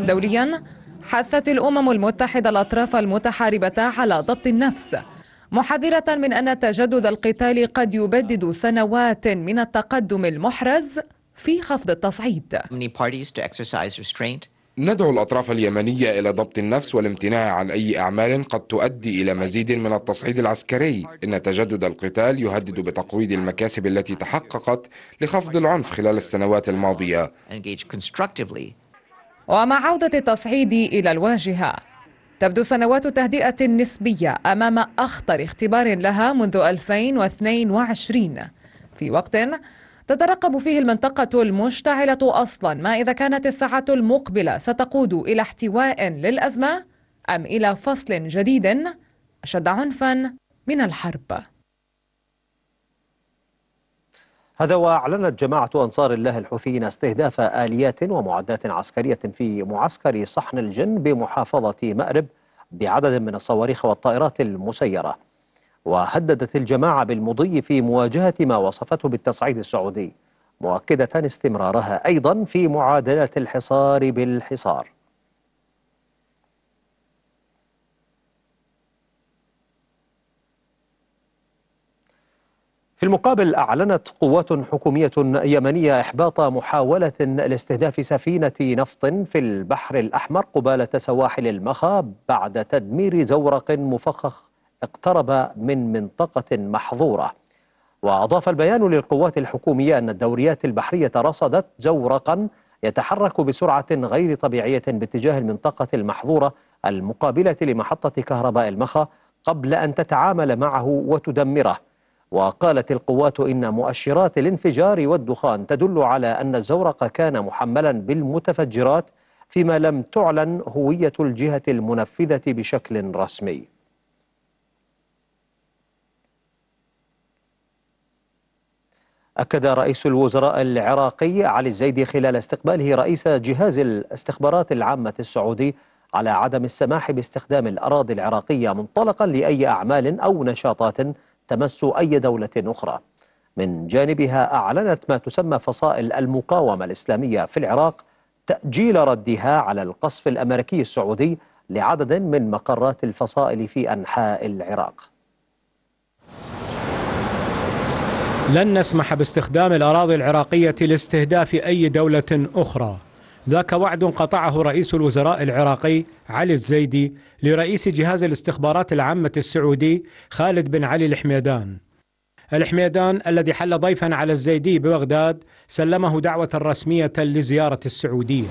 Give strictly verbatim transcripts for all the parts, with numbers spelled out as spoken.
دوليا، حثت الأمم المتحدة الأطراف المتحاربة على ضبط النفس، محذرة من أن تجدد القتال قد يبدد سنوات من التقدم المحرز في خفض التصعيد. ندعو الأطراف اليمنية إلى ضبط النفس والامتناع عن أي أعمال قد تؤدي إلى مزيد من التصعيد العسكري. إن تجدد القتال يهدد بتقويض المكاسب التي تحققت لخفض العنف خلال السنوات الماضية. ومع عودة التصعيد إلى الواجهة، تبدو سنوات تهدئة نسبية أمام أخطر اختبار لها منذ ألفين واثنين وعشرين، في وقت تترقب فيه المنطقة المشتعلة أصلا ما إذا كانت الساعة المقبلة ستقود إلى احتواء للأزمة أم إلى فصل جديد أشد عنفا من الحرب. هذا وأعلنت جماعة أنصار الله الحوثيين استهداف آليات ومعدات عسكرية في معسكر صحن الجن بمحافظة مأرب بعدد من الصواريخ والطائرات المسيرة. وهددت الجماعة بالمضي في مواجهة ما وصفته بالتصعيد السعودي، مؤكدة استمرارها أيضا في معادلة الحصار بالحصار. في المقابل، أعلنت قوات حكومية يمنية إحباط محاولة لاستهداف سفينة نفط في البحر الأحمر قبالة سواحل المخا بعد تدمير زورق مفخخ اقترب من منطقة محظورة. وأضاف البيان للقوات الحكومية أن الدوريات البحرية رصدت زورقا يتحرك بسرعة غير طبيعية باتجاه المنطقة المحظورة المقابلة لمحطة كهرباء المخا قبل أن تتعامل معه وتدمره. وقالت القوات إن مؤشرات الانفجار والدخان تدل على أن الزورق كان محملا بالمتفجرات، فيما لم تعلن هوية الجهة المنفذة بشكل رسمي. أكد رئيس الوزراء العراقي علي الزيدي خلال استقباله رئيس جهاز الاستخبارات العامة السعودي على عدم السماح باستخدام الأراضي العراقية منطلقا لأي أعمال أو نشاطات تمس أي دولة أخرى. من جانبها أعلنت ما تسمى فصائل المقاومة الإسلامية في العراق تأجيل ردها على القصف الأمريكي السعودي لعدد من مقرات الفصائل في أنحاء العراق. لن نسمح باستخدام الأراضي العراقية لاستهداف أي دولة أخرى، ذاك وعد قطعه رئيس الوزراء العراقي علي الزيدي لرئيس جهاز الاستخبارات العامة السعودي خالد بن علي الحميدان. الحميدان الذي حل ضيفا على الزيدي ببغداد سلمه دعوة رسمية لزيارة السعودية،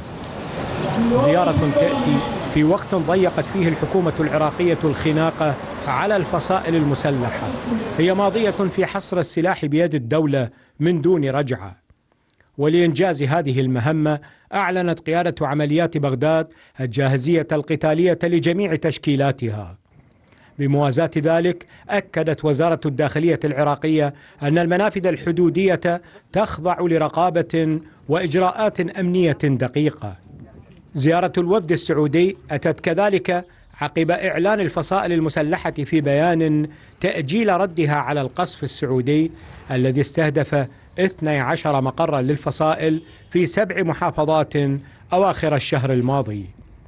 زيارة تأتي في وقت ضيقت فيه الحكومة العراقية الخناقة على الفصائل المسلحة، هي ماضية في حصر السلاح بيد الدولة من دون رجعة. ولإنجاز هذه المهمة أعلنت قيادة عمليات بغداد الجاهزية القتالية لجميع تشكيلاتها. بموازاة ذلك، أكدت وزارة الداخلية العراقية أن المنافذ الحدودية تخضع لرقابة وإجراءات أمنية دقيقة. زيارة الوفد السعودي أتت كذلك عقب إعلان الفصائل المسلحة في بيان تأجيل ردها على القصف السعودي الذي استهدف اثني عشر مقرا للفصائل في سبع محافظات أواخر الشهر الماضي.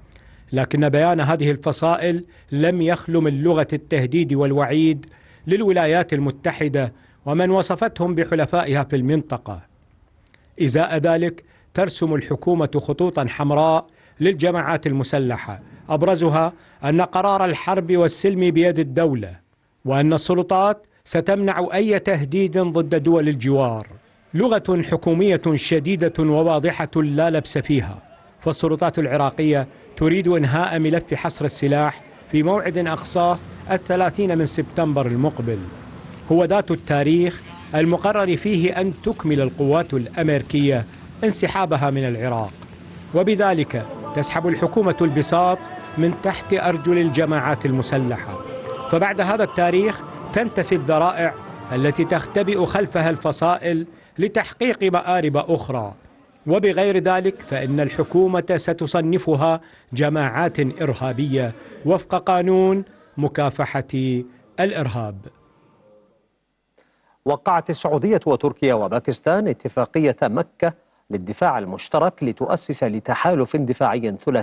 لكن بيان هذه الفصائل لم يخل من لغة التهديد والوعيد للولايات المتحدة ومن وصفتهم بحلفائها في المنطقة. إزاء ذلك ترسم الحكومة خطوطا حمراء للجماعات المسلحة، أبرزها أن قرار الحرب والسلم بيد الدولة، وأن السلطات ستمنع أي تهديد ضد دول الجوار. لغة حكومية شديدة وواضحة لا لبس فيها، فالسلطات العراقية تريد إنهاء ملف حصر السلاح في موعد أقصاه الثلاثين من سبتمبر المقبل، هو ذات التاريخ المقرر فيه أن تكمل القوات الأمريكية انسحابها من العراق، وبذلك تسحب الحكومة البساط من تحت أرجل الجماعات المسلحة. فبعد هذا التاريخ تنتفي الذرائع التي تختبئ خلفها الفصائل لتحقيق مآرب أخرى، وبغير ذلك فإن الحكومة ستصنفها جماعات إرهابية وفق قانون مكافحة الإرهاب. وقعت السعودية وتركيا وباكستان اتفاقية مكة للدفاع المشترك لتؤسس لتحالف دفاعي ثلاثي